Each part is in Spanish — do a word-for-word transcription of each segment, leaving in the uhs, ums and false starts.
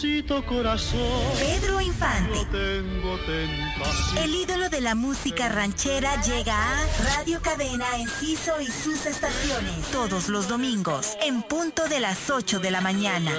Pedro Infante, el ídolo de la música ranchera, llega a Radio Cadena Enciso y sus estaciones todos los domingos en punto de las ocho de la mañana.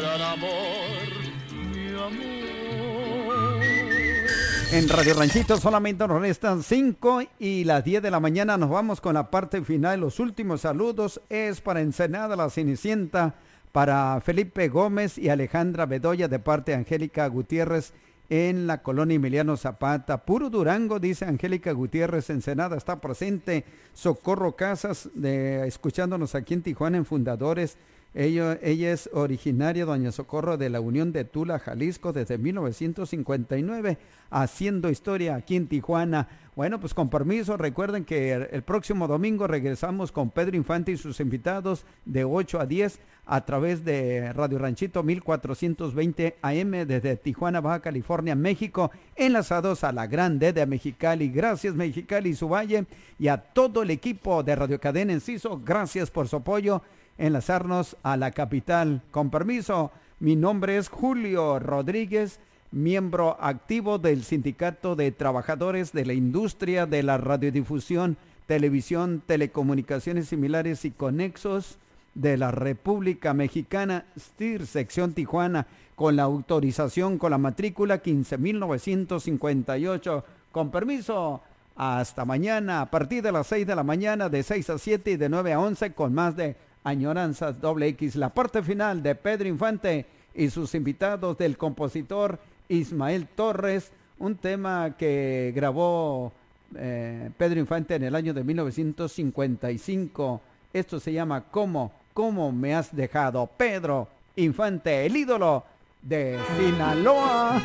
En Radio Ranchito solamente nos restan cinco y las diez de la mañana nos vamos con la parte final. Los últimos saludos es para Ensenada La Cenicienta, para Felipe Gómez y Alejandra Bedoya de parte de Angélica Gutiérrez en la colonia Emiliano Zapata. Puro Durango, dice Angélica Gutiérrez. Ensenada está presente. Socorro Casas, de, escuchándonos aquí en Tijuana en Fundadores. Ella, ella es originaria, doña Socorro, de la Unión de Tula, Jalisco, desde mil novecientos cincuenta y nueve, haciendo historia aquí en Tijuana. Bueno, pues con permiso, recuerden que el, el próximo domingo regresamos con Pedro Infante y sus invitados de ocho a diez a través de Radio Ranchito mil cuatrocientos veinte A M desde Tijuana, Baja California, México, enlazados a la Grande de Mexicali. Gracias Mexicali y su valle, y a todo el equipo de Radio Cadena Enciso, gracias por su apoyo. Enlazarnos a la capital. Con permiso, mi nombre es Julio Rodríguez, miembro activo del Sindicato de Trabajadores de la Industria de la Radiodifusión, Televisión, Telecomunicaciones Similares y Conexos de la República Mexicana, S T I R, sección Tijuana, con la autorización, con la matrícula quince mil novecientos cincuenta y ocho. Con permiso, hasta mañana, a partir de las seis de la mañana, de seis a siete y de nueve a once, con más de Añoranzas Doble X, la parte final de Pedro Infante y sus invitados, del compositor Ismael Torres, un tema que grabó eh, Pedro Infante en el año de mil novecientos cincuenta y cinco. Esto se llama ¿Cómo? ¿Cómo me has dejado? Pedro Infante, el ídolo de Sinaloa.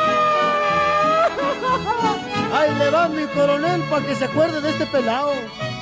Ahí le va mi coronel para que se acuerde de este pelao.